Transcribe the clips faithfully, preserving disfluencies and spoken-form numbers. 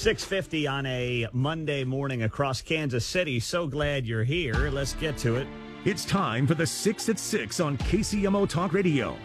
six fifty on a Monday morning across Kansas City. So glad you're here. Let's get to it. It's time for the six at six on K C M O Talk Radio.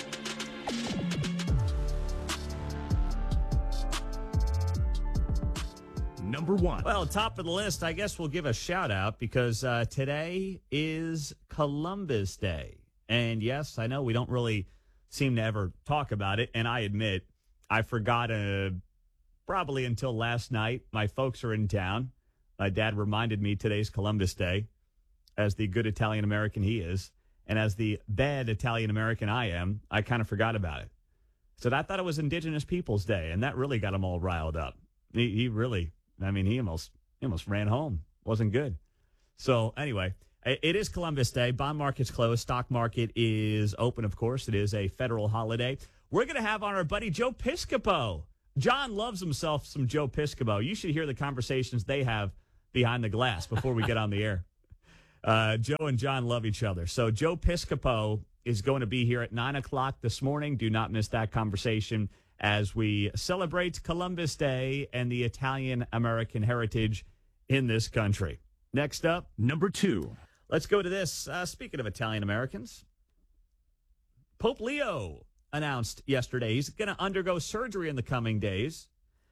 Number one. Well, top of the list, I guess we'll give a shout out because uh, today is Columbus Day. And yes, I know we don't really seem to ever talk about it. And I admit, I forgot uh, probably until last night. My folks are in town. My dad reminded me today's Columbus Day, as the good Italian American he is. And as the bad Italian American I am, I kind of forgot about it. So I thought it was Indigenous Peoples Day, and that really got him all riled up. He, he really, I mean, he almost, he almost ran home. Wasn't good. So anyway, it is Columbus Day. Bond market's closed. Stock market is open, of course. It is a federal holiday. We're going to have on our buddy Joe Piscopo. John loves himself some Joe Piscopo. You should hear the conversations they have behind the glass before we get on the air. Uh, Joe and John love each other. So Joe Piscopo is going to be here at nine o'clock this morning. Do not miss that conversation as we celebrate Columbus Day and the Italian-American heritage in this country. Next up, number two. Let's go to this. Uh, speaking of Italian-Americans, Pope Leo announced yesterday he's going to undergo surgery in the coming days.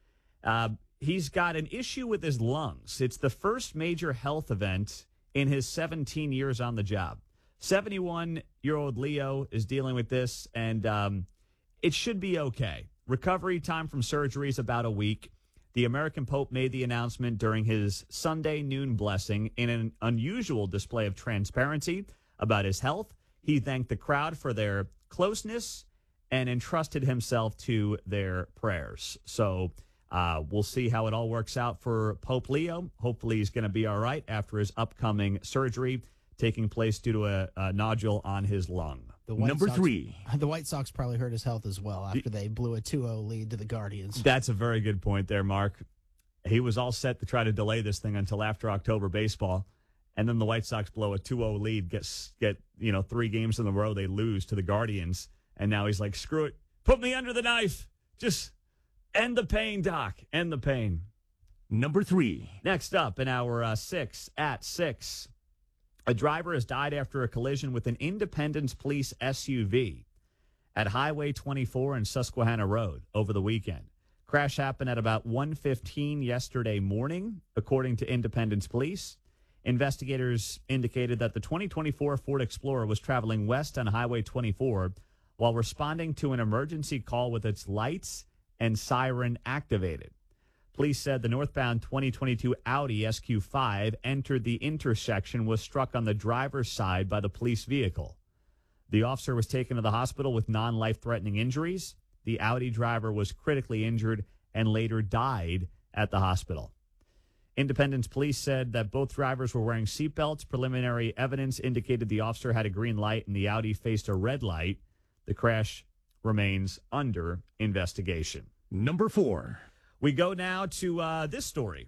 Uh, he's got an issue with his lungs. It's the first major health event in his seventeen years on the job. seventy-one-year-old Leo is dealing with this, and um, it should be okay. Recovery time from surgery is about a week. The American Pope made the announcement during his Sunday noon blessing in an unusual display of transparency about his health. He thanked the crowd for their closeness and entrusted himself to their prayers. So uh, we'll see how it all works out for Pope Leo. Hopefully he's going to be all right after his upcoming surgery taking place due to a, a nodule on his lung. The White Number Sox, three. The White Sox probably hurt his health as well after they blew a two oh lead to the Guardians. That's a very good point there, Mark. He was all set to try to delay this thing until after October baseball, and then the White Sox blow a two oh lead, get, get you know, three games in a row they lose to the Guardians, and now he's like, screw it, put me under the knife. Just end the pain, Doc, end the pain. Number three. Next up in our uh, six at six. A driver has died after a collision with an Independence Police S U V at Highway twenty-four and Susquehanna Road over the weekend. Crash happened at about one fifteen yesterday morning, according to Independence Police. Investigators indicated that the twenty twenty-four Ford Explorer was traveling west on Highway twenty-four while responding to an emergency call with its lights and siren activated. Police said the northbound twenty twenty-two Audi S Q five entered the intersection, was struck on the driver's side by the police vehicle. The officer was taken to the hospital with non-life-threatening injuries. The Audi driver was critically injured and later died at the hospital. Independence Police said that both drivers were wearing seatbelts. Preliminary evidence indicated the officer had a green light and the Audi faced a red light. The crash remains under investigation. Number four. We go now to uh, this story.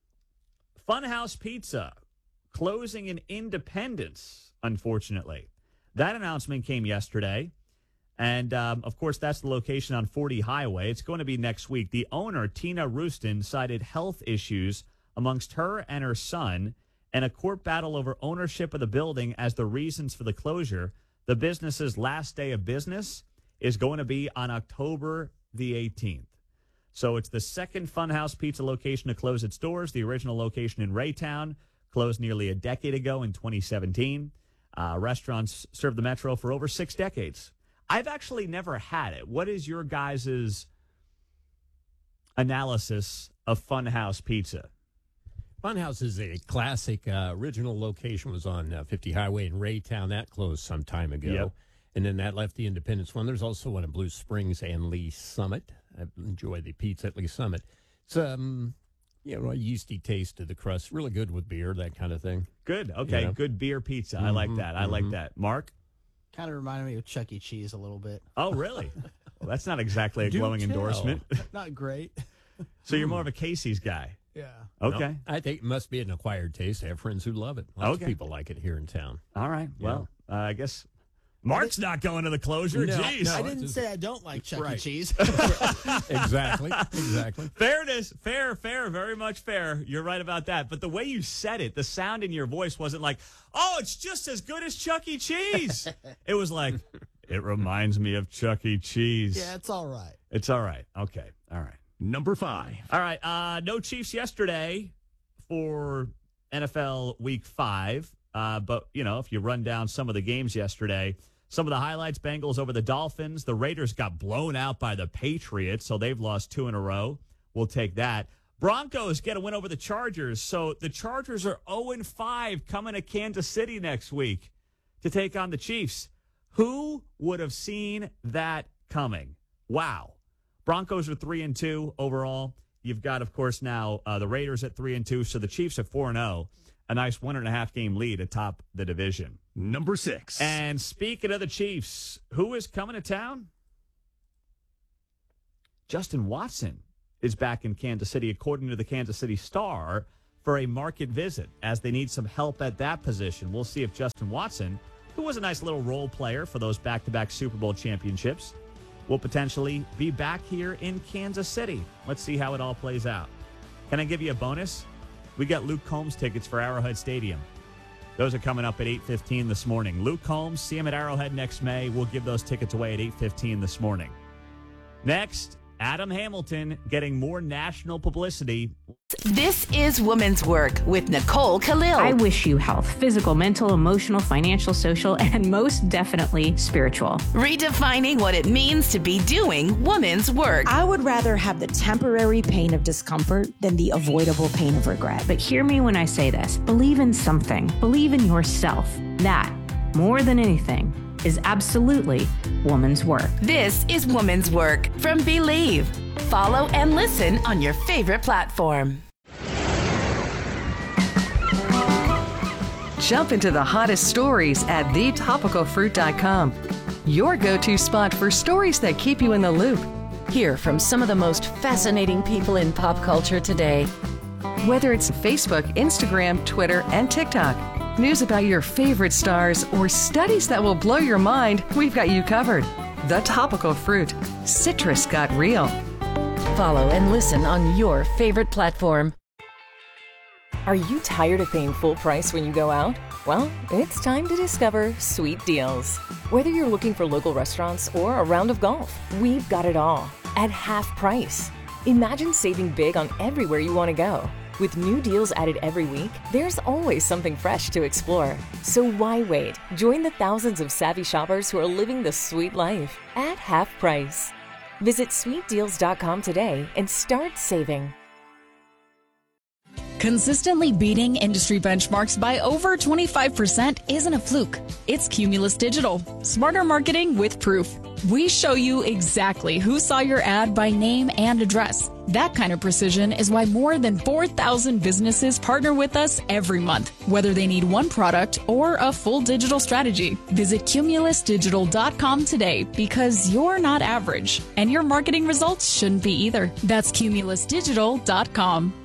Funhouse Pizza closing in Independence, unfortunately. That announcement came yesterday. And, um, of course, that's the location on forty Highway. It's going to be next week. The owner, Tina Rooston, cited health issues amongst her and her son and a court battle over ownership of the building as the reasons for the closure. The business's last day of business is going to be on October the eighteenth. So it's the second Funhouse Pizza location to close its doors. The original location in Raytown closed nearly a decade ago in twenty seventeen. Uh, restaurants served the metro for over six decades. I've actually never had it. What is your guys' analysis of Funhouse Pizza? Funhouse is a classic. Uh, original location was on uh, fifty Highway in Raytown. That closed some time ago. Yep. And then that left the Independence one. There's also one in Blue Springs and Lee Summit. I enjoy the pizza at Lee Summit. It's, um, you know, a yeasty taste to the crust. Really good with beer, that kind of thing. Good. Okay. Yeah. Good beer pizza. Mm-hmm, I like that. I mm-hmm. like that. Mark? Kind of reminded me of Chuck E. Cheese a little bit. Oh, really? Well, that's not exactly a Do glowing tell. endorsement. Not great. So you're more of a Casey's guy. Yeah. Okay. No, I think it must be an acquired taste. I have friends who love it. Lots Okay. of people like it here in town. All right. Well, uh, I guess Mark's not going to the closure. No, Jeez. no. I didn't just- say I don't like Chuck E. Right. Cheese. Exactly. Exactly. Fairness, fair, fair, very much fair. You're right about that. But the way you said it, the sound in your voice wasn't like, oh, it's just as good as Chuck E. Cheese. It was like, it reminds me of Chuck E. Cheese. Yeah, it's all right. It's all right. Okay. All right. Number five. All right. Uh, no Chiefs yesterday for N F L Week five. Uh, but, you know, if you run down some of the games yesterday, some of the highlights, Bengals over the Dolphins. The Raiders got blown out by the Patriots, so they've lost two in a row. We'll take that. Broncos get a win over the Chargers. So the Chargers are oh and five coming to Kansas City next week to take on the Chiefs. Who would have seen that coming? Wow. Broncos are three and two overall. You've got, of course, now uh, the Raiders at three and two. So the Chiefs at four and oh. A nice one and a half game lead atop the division. Number six. And speaking of the Chiefs, who is coming to town? Justin Watson is back in Kansas City, according to the Kansas City Star, for a market visit as they need some help at that position. We'll see if Justin Watson, who was a nice little role player for those back-to-back Super Bowl championships, will potentially be back here in Kansas City. Let's see how it all plays out. Can I give you a bonus? We got Luke Combs tickets for Arrowhead Stadium. Those are coming up at eight fifteen this morning. Luke Combs, see him at Arrowhead next May. We'll give those tickets away at eight fifteen this morning. Next, Adam Hamilton getting more national publicity. This is Women's Work with Nicole Khalil. I wish you health, physical, mental, emotional, financial, social, and most definitely spiritual. Redefining what it means to be doing women's work. I would rather have the temporary pain of discomfort than the avoidable pain of regret. But hear me when I say this. Believe in something. Believe in yourself. That, more than anything, is absolutely woman's work. This is Woman's Work from Believe. Follow and listen on your favorite platform. Jump into the hottest stories at the topical fruit dot com. Your go-to spot for stories that keep you in the loop. Hear from some of the most fascinating people in pop culture today. Whether it's Facebook, Instagram, Twitter, and TikTok. News about your favorite stars or studies that will blow your mind, we've got you covered. The Topical Fruit. Citrus got real. Follow and listen on your favorite platform. Are you tired of paying full price when you go out? Well, it's time to discover Sweet Deals. Whether you're looking for local restaurants or a round of golf, we've got it all at half price. Imagine saving big on everywhere you want to go. With new deals added every week, there's always something fresh to explore. So why wait? Join the thousands of savvy shoppers who are living the sweet life at half price. Visit sweet deals dot com today and start saving. Consistently beating industry benchmarks by over twenty-five percent isn't a fluke. It's Cumulus Digital. Smarter marketing with proof. We show you exactly who saw your ad by name and address. That kind of precision is why more than four thousand businesses partner with us every month, whether they need one product or a full digital strategy. Visit cumulus digital dot com today because you're not average, and your marketing results shouldn't be either. That's cumulus digital dot com.